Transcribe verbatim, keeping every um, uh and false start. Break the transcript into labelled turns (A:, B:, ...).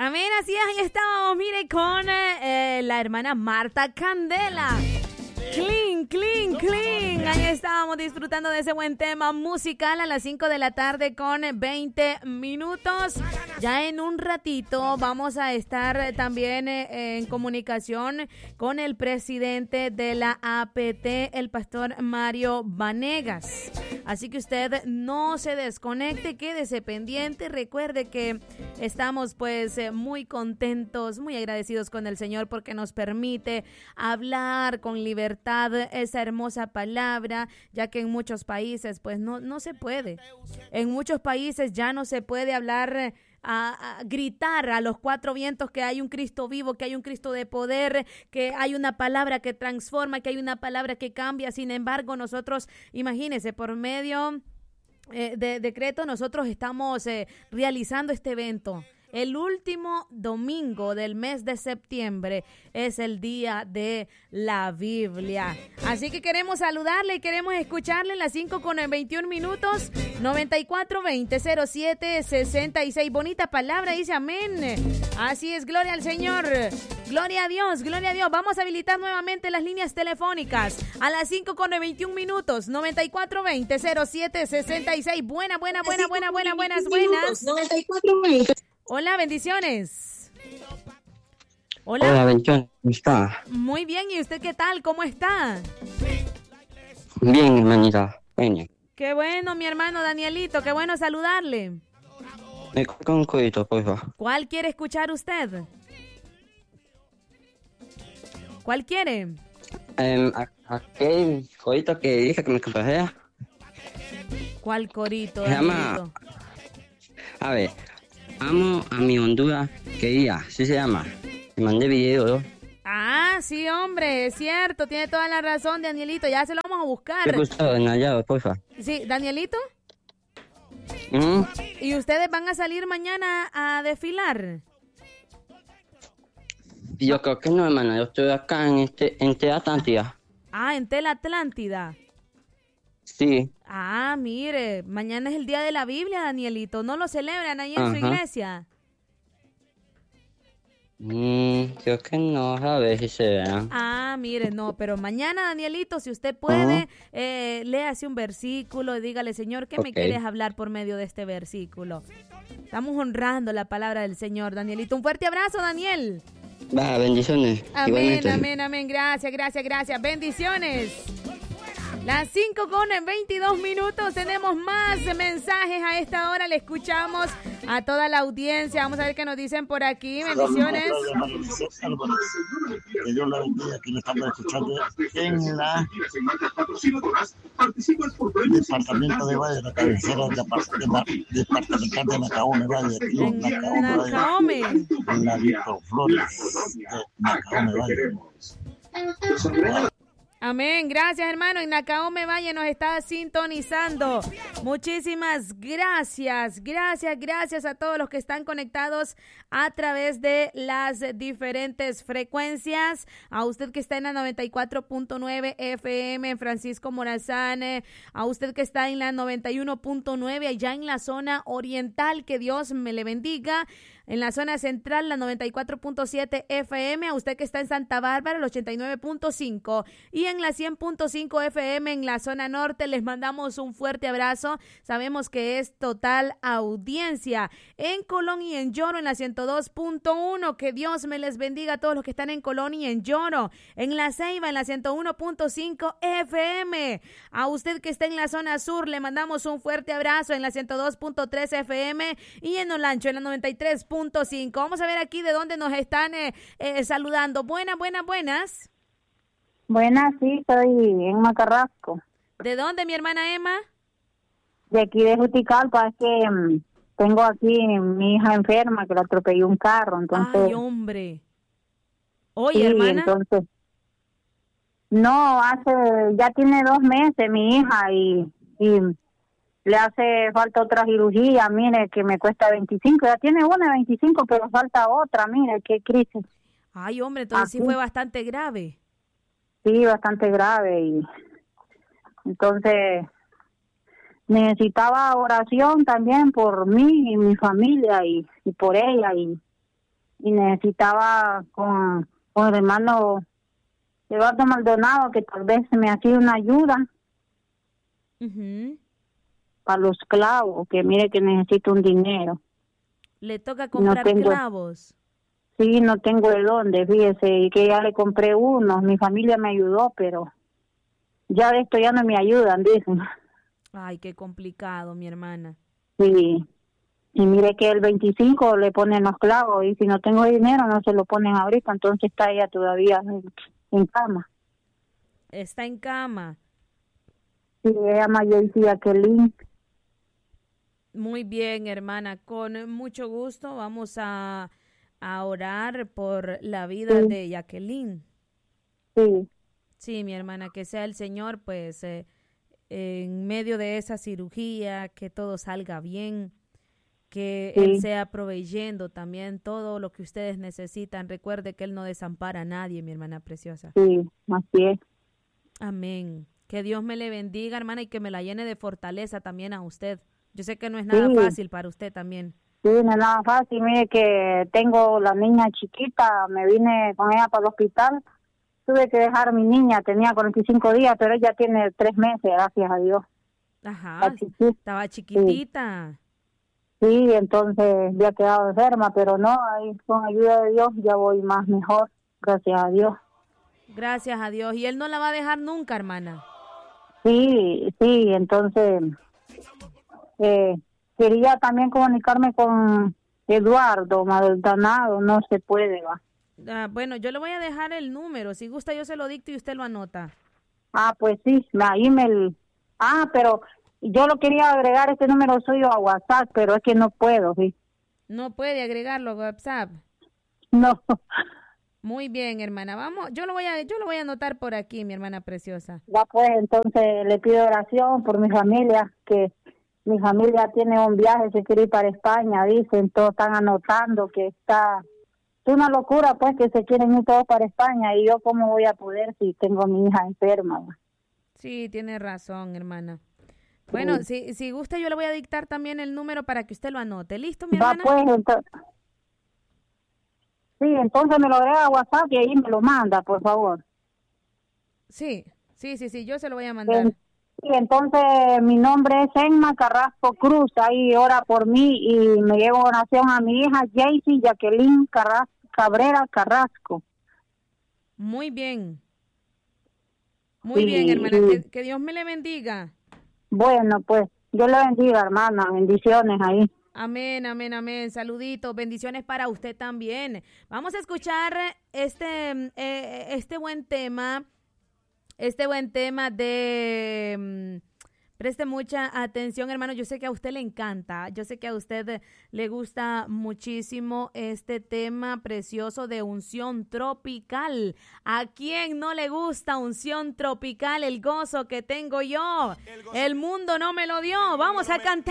A: Amén, así es, ahí estábamos, mire, con eh, la hermana Marta Candela. Clean, clean, clean. Ahí estábamos disfrutando de ese buen tema musical a las cinco de la tarde con veinte minutos. Ya en un ratito vamos a estar también eh, en comunicación con el presidente de la A P T, el pastor Mario Vanegas. Así que usted no se desconecte, quédese pendiente. Recuerde que estamos pues eh, muy contentos, muy agradecidos con el Señor porque nos permite hablar con libertad esa hermosa palabra, ya que en muchos países pues no, no se puede. En muchos países ya no se puede hablar, a, a gritar a los cuatro vientos que hay un Cristo vivo, que hay un Cristo de poder, que hay una palabra que transforma, que hay una palabra que cambia. Sin embargo, nosotros, imagínense, por medio eh, de decreto, nosotros estamos eh, realizando este evento. El último domingo del mes de septiembre es el día de la Biblia. Así que queremos saludarle y queremos escucharle en las cinco con veintiún minutos, noventa y cuatro veinte cero siete sesenta y seis. Bonita palabra, dice amén. Así es, gloria al Señor. Gloria a Dios, gloria a Dios. Vamos a habilitar nuevamente las líneas telefónicas a las cinco con veintiún minutos, noventa y cuatro veinte cero siete sesenta y seis. Buena, buena, buena, buena, buena, buenas, buenas.
B: noventa y cuatro veinte.
A: Hola, bendiciones. Hola.
B: Hola, bendiciones. ¿Cómo está?
A: Muy bien, ¿y usted qué tal? ¿Cómo está?
B: Bien, hermanita. Bien.
A: Qué bueno, mi hermano Danielito, qué bueno saludarle.
B: Me con un codito, por favor.
A: ¿Cuál quiere escuchar usted? ¿Cuál quiere?
B: Um, aquel codito que dije que me comprara.
A: ¿Cuál corito,
B: Se llama...
A: Danielito?
B: A ver... Amo a mi Honduras querida, así se llama. Me mandé video, ¿no?
A: Ah, sí, hombre, es cierto, tiene toda la razón, Danielito, ya se lo vamos a buscar.
B: ¿Qué gustó en allá, porfa?
A: Sí, Danielito.
B: ¿Mm?
A: ¿Y ustedes van a salir mañana a desfilar?
B: Yo creo que no, hermana, yo estoy acá en este, en Tela Atlántida.
A: Ah, en Tela Atlántida.
B: Sí.
A: Ah, mire, mañana es el día de la Biblia, Danielito. ¿No lo celebran ahí en
B: Ajá.
A: su iglesia?
B: Mm, creo que no, a ver si se vean.
A: Ah, mire, no, pero mañana, Danielito, si usted puede,
B: Ajá.
A: eh, léase un versículo y dígale, Señor, ¿qué me
B: Ok.
A: quieres hablar por medio de este versículo? Estamos honrando la palabra del Señor, Danielito. Un fuerte abrazo, Daniel.
B: Va, bendiciones.
A: Amén,
B: Igualmente.
A: amén, amén. Gracias, gracias, gracias. Bendiciones. Las cinco con veintidós minutos, tenemos más mensajes a esta hora, le escuchamos a toda la audiencia, vamos a ver qué nos dicen por aquí, bendiciones.
C: Que Dios la bendiga, aquí le estamos escuchando en la departamento de Valle, la cabecera de depart- departamental de Nacaome Valle, aquí en Nacaome Valle,
A: Nacaome.
C: en la Víctor Flores de Nacaome Valle.
A: Amén, gracias hermano, en Nacaome Valle nos está sintonizando. Muchísimas gracias, gracias, gracias a todos los que están conectados a través de las diferentes frecuencias. A usted que está en la noventa y cuatro punto nueve F M en Francisco Morazán, eh, a usted que está en la noventa y uno punto nueve allá en la zona oriental, que Dios me le bendiga. En la zona central, la noventa y cuatro punto siete F M, a usted que está en Santa Bárbara, el ochenta y nueve punto cinco, y en la cien punto cinco F M en la zona norte, les mandamos un fuerte abrazo. Sabemos que es total audiencia. En Colón y en Lloro, en la ciento dos punto uno, que Dios me les bendiga a todos los que están en Colón y en Lloro. En La Ceiba, en la ciento uno punto cinco F M. A usted que está en la zona sur, le mandamos un fuerte abrazo en la ciento dos punto tres F M y en Olancho, en la noventa y tres punto cinco. Vamos a ver aquí de dónde nos están eh, eh, saludando. Buenas, buenas, buenas.
D: Buenas, sí, estoy en Macarrasco.
A: ¿De dónde, mi hermana Emma?
D: De aquí de Juticalpa, es que um, tengo aquí mi hija enferma que la atropelló un carro, entonces...
A: Ay, hombre. Oye,
D: sí,
A: hermana.
D: entonces... No, hace... ya tiene dos meses mi hija y... y le hace falta otra cirugía, mire, que me cuesta veinticinco, ya tiene una de veinticinco, pero falta otra, mire, qué crisis.
A: Ay, hombre, entonces
D: Así.
A: sí fue bastante grave.
D: Sí, bastante grave, y entonces necesitaba oración también por mí y mi familia y, y por ella, y y necesitaba con, con el hermano Eduardo Maldonado que tal vez me hacía una ayuda
A: uh-huh.
D: para los clavos, que mire que necesito un dinero.
A: ¿Le toca comprar no tengo, clavos?
D: Sí, no tengo de dónde, fíjese, y que ya le compré unos, mi familia me ayudó, pero ya de esto ya no me ayudan, dicen.
A: Ay, qué complicado, mi hermana.
D: Sí, y mire que el veinticinco le ponen los clavos, y si no tengo dinero no se lo ponen ahorita, entonces está ella todavía en, en cama.
A: ¿Está en cama?
D: Sí, ella llama Jaycee Jacqueline.
A: Muy bien, hermana, con mucho gusto vamos a, a orar por la vida sí. de Jacqueline.
D: Sí.
A: Sí, mi hermana, que sea el Señor, pues, eh, en medio de esa cirugía, que todo salga bien, que sí. Él sea proveyendo también todo lo que ustedes necesitan. Recuerde que Él no desampara a nadie, mi hermana preciosa.
D: Sí, así es.
A: Amén. Que Dios me le bendiga, hermana, y que me la llene de fortaleza también a usted. Yo sé que no es nada sí. fácil para usted también.
D: Sí, no es nada fácil. Mire que tengo la niña chiquita, me vine con ella para el hospital. Tuve que dejar a mi niña, tenía cuarenta y cinco días, pero ella tiene tres meses, gracias a Dios.
A: Ajá, chiquita. Estaba chiquitita.
D: Sí. sí, entonces había quedado enferma, pero no, ahí con ayuda de Dios ya voy más mejor, gracias a Dios.
A: Gracias a Dios. ¿Y Él no la va a dejar nunca, hermana?
D: Sí, sí, entonces... Eh, quería también comunicarme con Eduardo Maldonado, no se puede, va.
A: Ah, bueno, yo le voy a dejar el número, si gusta yo se lo dicto y usted lo anota.
D: Ah, pues sí, ahí me... El... Ah, pero yo lo quería agregar este número suyo a WhatsApp, pero es que no puedo, sí.
A: ¿No puede agregarlo a WhatsApp?
D: No.
A: Muy bien, hermana, vamos, yo lo voy a yo lo voy a anotar por aquí, mi hermana preciosa.
D: Va pues, entonces le pido oración por mi familia, que... Mi familia tiene un viaje, se quiere ir para España, dicen, todos están anotando que está... Es una locura, pues, que se quieren ir todos para España, y yo cómo voy a poder si tengo a mi hija enferma.
A: Sí, tiene razón, hermana. Bueno, sí. si, si gusta, yo le voy a dictar también el número para que usted lo anote. ¿Listo, mi
D: Va,
A: hermana?
D: Pues, entonces... Sí, entonces me lo agrega a WhatsApp y ahí me lo manda, por favor.
A: Sí, sí, sí, sí, yo se lo voy a mandar.
D: Sí. Sí, entonces mi nombre es Emma Carrasco Cruz, ahí ora por mí y me llevo oración a mi hija Jaycee Jacqueline Carras Cabrera Carrasco.
A: Muy bien, muy
D: sí,
A: bien, hermana,
D: sí.
A: que, que Dios me le bendiga.
D: Bueno, pues, Dios le bendiga, hermana, bendiciones ahí.
A: Amén, amén, amén, saluditos, bendiciones para usted también. Vamos a escuchar este, eh, este buen tema. Este buen tema de... Um, preste mucha atención, hermano. Yo sé que a usted le encanta. Yo sé que a usted le gusta muchísimo este tema precioso de unción tropical. ¿A quién no le gusta unción tropical? El gozo que tengo yo. El mundo no me lo dio. Vamos a cantar.